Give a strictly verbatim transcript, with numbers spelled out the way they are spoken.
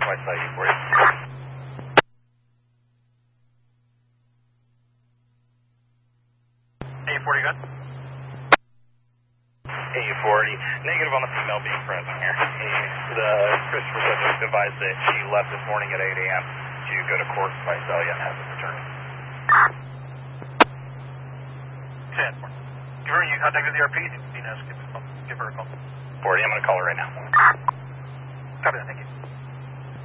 White side for you. A forty, good. A forty, negative on the female being present here. The Christopher subject advised that she left this morning at eight A M to go to court in Visalia and hasn't returned. ten. Give her, you contact with the R P, you know, give her a call. forty, I'm going to call her right now. Copy that, thank you.